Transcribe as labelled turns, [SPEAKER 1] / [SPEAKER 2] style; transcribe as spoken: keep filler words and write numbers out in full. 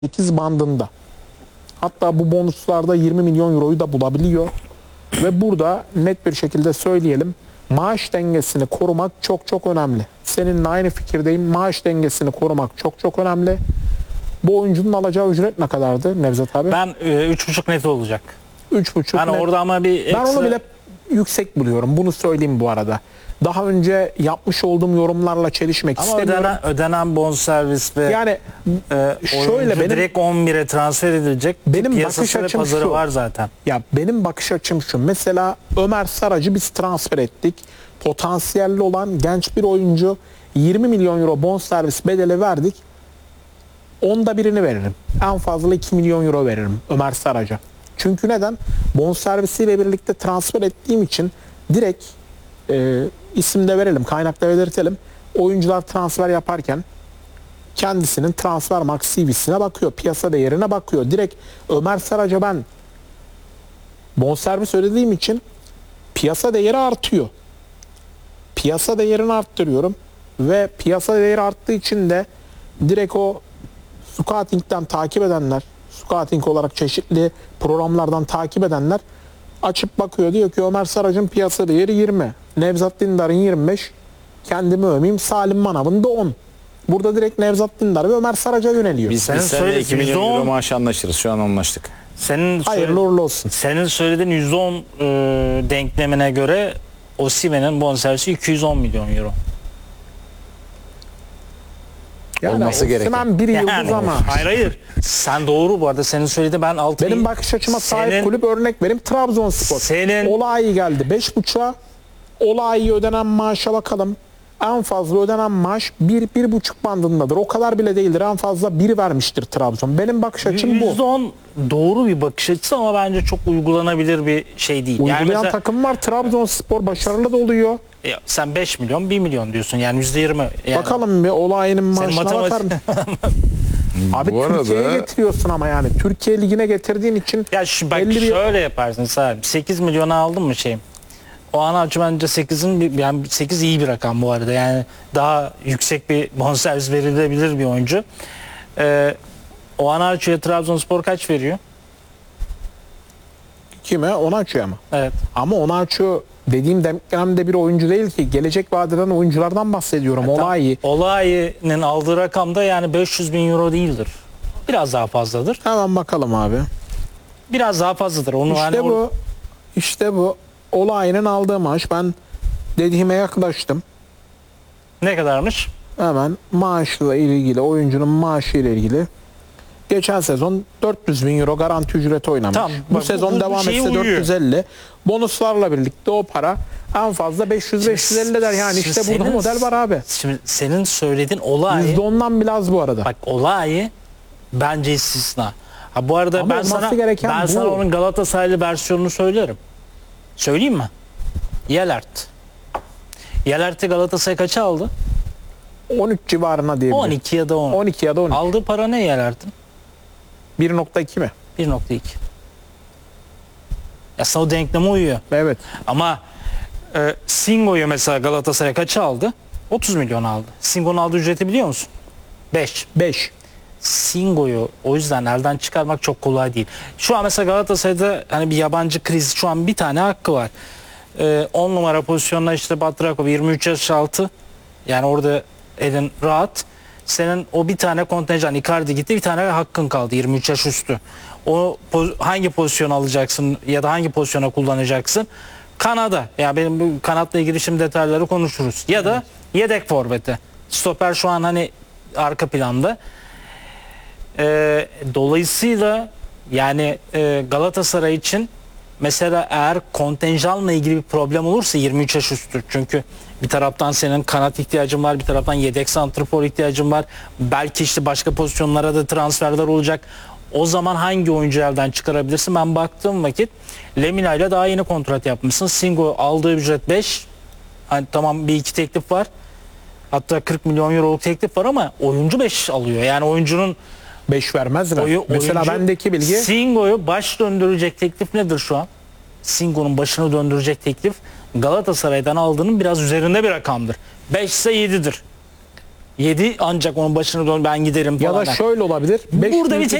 [SPEAKER 1] sekiz bandında. Hatta bu bonuslarda yirmi milyon euroyu da bulabiliyor. Ve burada net bir şekilde söyleyelim. Maaş dengesini korumak çok çok önemli. Seninle aynı fikirdeyim. Maaş dengesini korumak çok çok önemli. Bu oyuncunun alacağı ücret ne kadardı Nevzat abi?
[SPEAKER 2] Ben e, üç buçuk net olacak.
[SPEAKER 1] üç buçuk
[SPEAKER 2] Yani
[SPEAKER 1] net.
[SPEAKER 2] orada ama bir ekstra...
[SPEAKER 1] Ben onu bile yüksek buluyorum. Bunu söyleyeyim bu arada. Daha önce yapmış olduğum yorumlarla çelişmek
[SPEAKER 2] Ama
[SPEAKER 1] istemiyorum.
[SPEAKER 2] ödenen, ödenen bonservis ve
[SPEAKER 1] Yani
[SPEAKER 2] e,
[SPEAKER 1] şöyle benim
[SPEAKER 2] direkt on bire transfer edilecek.
[SPEAKER 1] benim
[SPEAKER 2] Piyasası
[SPEAKER 1] bakış
[SPEAKER 2] ve
[SPEAKER 1] açım
[SPEAKER 2] pazarı
[SPEAKER 1] şu.
[SPEAKER 2] var zaten.
[SPEAKER 1] Ya benim bakış açım şu. Mesela Ömer Sarac'ı biz transfer ettik. Potansiyelli olan genç bir oyuncu. yirmi milyon euro bonservis bedeli verdik. Onda birini veririm. En fazla iki milyon euro veririm Ömer Sarac'a. Çünkü neden? Bonservisiyle birlikte transfer ettiğim için direkt e, isim de verelim, kaynakta belirtelim. Oyuncular transfer yaparken kendisinin Transfermarkt C V'sine bakıyor, piyasa değerine bakıyor. Direkt Ömer Sarac'a ben bonservis ödediğim için piyasa değeri artıyor. Piyasa değerini arttırıyorum ve piyasa değeri arttığı için de direkt o Scouting'den takip edenler, Scouting olarak çeşitli programlardan takip edenler açıp bakıyor, diyor ki Ömer Sarac'ın piyasa değeri yirmi, Nevzat Dindar'ın yirmi beş, kendimi övmeyeyim Salim Manav'ın da on. Burada direkt Nevzat Dindar ve Ömer Sarac'a yöneliyor.
[SPEAKER 3] Biz,
[SPEAKER 2] Senin
[SPEAKER 3] biz seninle
[SPEAKER 2] söyle-
[SPEAKER 3] iki milyon
[SPEAKER 2] yüzde on
[SPEAKER 3] euro maaş anlaşırız. Şu an anlaştık.
[SPEAKER 2] Senin
[SPEAKER 1] Hayırlı
[SPEAKER 2] söyle-
[SPEAKER 1] uğurlu olsun.
[SPEAKER 2] senin söylediğin yüzde on e, denklemine göre Osimhen'in bonservisi iki yüz on milyon euro.
[SPEAKER 1] Yani
[SPEAKER 3] Olması gereken.
[SPEAKER 1] Osimhen bir yıldız
[SPEAKER 2] Yani,
[SPEAKER 1] ama
[SPEAKER 2] hayır hayır. Sen doğru bu arada. Senin söylediğin ben altı.
[SPEAKER 1] benim bakış açıma sahip
[SPEAKER 2] Senin-
[SPEAKER 1] kulüp, örnek vereyim Trabzonspor.
[SPEAKER 2] Senin-
[SPEAKER 1] Olay geldi beş buçuğa. Olay ödenen maaşa bakalım. En fazla ödenen maaş bir bir buçuk bandındadır. O kadar bile değildir. En fazla bir vermiştir Trabzon. Benim bakış açım bu.
[SPEAKER 2] yüzde on doğru bir bakış açısı ama bence çok uygulanabilir bir şey değil.
[SPEAKER 1] Uygulayan
[SPEAKER 2] Yani mesela,
[SPEAKER 1] takım var. Trabzonspor başarılı da oluyor.
[SPEAKER 2] ya sen beş milyon bir milyon diyorsun yani yüzde yirmi. Yani
[SPEAKER 1] Bakalım bir olayının
[SPEAKER 2] senin
[SPEAKER 1] maaşına bakar
[SPEAKER 2] matematik...
[SPEAKER 1] mısın? Abi
[SPEAKER 3] Bu
[SPEAKER 1] Türkiye'ye
[SPEAKER 3] arada-
[SPEAKER 1] getiriyorsun ama yani. Türkiye Ligi'ne getirdiğin için
[SPEAKER 2] Ya şu bak
[SPEAKER 1] elli bir-
[SPEAKER 2] şöyle yaparsın abi. sekiz milyona aldın mı şey? O an harcı bence sekizin bir- yani sekiz iyi bir rakam bu arada. Yani daha yüksek bir bonservis verilebilir bir oyuncu. Ee, o an harcıya Trabzonspor kaç veriyor?
[SPEAKER 1] kime? Onaçu'ya mı?
[SPEAKER 2] Evet.
[SPEAKER 1] Ama Onaçu dediğim denklemde bir oyuncu değil ki. Gelecek vadeden oyunculardan bahsediyorum. Olay.
[SPEAKER 2] Olay'ın aldığı rakam da yani beş yüz bin euro değildir. Biraz daha fazladır.
[SPEAKER 1] Hemen bakalım abi.
[SPEAKER 2] Biraz daha fazladır. Onu
[SPEAKER 1] İşte
[SPEAKER 2] hani or-
[SPEAKER 1] bu. İşte bu. Olayının aldığı maaş. Ben dediğime yaklaştım.
[SPEAKER 2] ne kadarmış?
[SPEAKER 1] Hemen maaşla ilgili, oyuncunun maaşı ile ilgili. Geçen sezon dört yüz bin euro garanti ücreti oynamış.
[SPEAKER 2] Tamam,
[SPEAKER 1] bu
[SPEAKER 2] bak bu-
[SPEAKER 1] sezon
[SPEAKER 2] bu- bu
[SPEAKER 1] devam
[SPEAKER 2] şeye
[SPEAKER 1] etse
[SPEAKER 2] uyuyor.
[SPEAKER 1] dört yüz elli. Bonuslarla birlikte o para en fazla beş yüz beş yüz elli der. Yani işte
[SPEAKER 2] Senin-
[SPEAKER 1] burada model var abi.
[SPEAKER 2] Şimdi senin söylediğin olay
[SPEAKER 1] yüzde ondan bile az bu arada.
[SPEAKER 2] bak olay bence istisna. Ha bu arada
[SPEAKER 1] Ama
[SPEAKER 2] ben
[SPEAKER 1] olması
[SPEAKER 2] sana
[SPEAKER 1] gereken
[SPEAKER 2] ben
[SPEAKER 1] bu.
[SPEAKER 2] sana onun Galatasaraylı versiyonunu söylerim. Söyleyeyim mi? Yelert. Yelert'i Galatasaray kaça aldı?
[SPEAKER 1] on üç civarına diyebilirim.
[SPEAKER 2] on iki ya da on.
[SPEAKER 1] on iki ya da on üç.
[SPEAKER 2] Aldığı para ne Yelert'in?
[SPEAKER 1] bir nokta iki mi?
[SPEAKER 2] bir nokta iki. Ya sana o denkleme uyuyor.
[SPEAKER 1] Evet.
[SPEAKER 2] Ama e, Singo'yu mesela Galatasaray kaça aldı? otuz milyon aldı. Singo'nun aldığı ücreti biliyor musun? beş.
[SPEAKER 1] beş.
[SPEAKER 2] Singo'yu o yüzden elden çıkarmak çok kolay değil. Şu an mesela Galatasaray'da hani bir yabancı kriz, şu an bir tane hakkı var. Ee, on numara pozisyonuna işte Batrakov yirmi üç yaş altı. Yani orada elin rahat. Senin o bir tane kontenjan Icardi gitti, bir tane hakkın kaldı yirmi üç yaş üstü. O poz- hangi pozisyon alacaksın ya da hangi pozisyona kullanacaksın? Kanada. Ya benim bu kanatla ilgili şimdi detayları konuşuruz. Ya da yedek forveti. Stoper şu an hani arka planda. Ee, dolayısıyla yani e, Galatasaray için mesela eğer kontenjanla ilgili bir problem olursa yirmi üç yaş üstü, çünkü bir taraftan senin kanat ihtiyacın var, bir taraftan yedek santrafor ihtiyacın var, belki işte başka pozisyonlara da transferler olacak. O zaman hangi oyuncu elden çıkarabilirsin? Ben baktığım vakit Lemina ile daha yeni kontrat yapmışsın. Singo aldığı ücret beş. Hani tamam bir iki teklif var. Hatta kırk milyon euroluk teklif var ama oyuncu beş alıyor. Yani oyuncunun
[SPEAKER 1] beş vermezler.
[SPEAKER 2] Oyu-
[SPEAKER 1] Mesela
[SPEAKER 2] oyuncu-
[SPEAKER 1] bendeki bilgi
[SPEAKER 2] Singo'yu baş döndürecek teklif nedir şu an? Singo'nun başını döndürecek teklif Galatasaray'dan aldığının biraz üzerinde bir rakamdır. beş ise yedidir. yedi ancak onun başına dön ben giderim
[SPEAKER 1] Ya
[SPEAKER 2] falan.
[SPEAKER 1] da
[SPEAKER 2] der.
[SPEAKER 1] şöyle olabilir. beş
[SPEAKER 2] Burada bir
[SPEAKER 1] büyük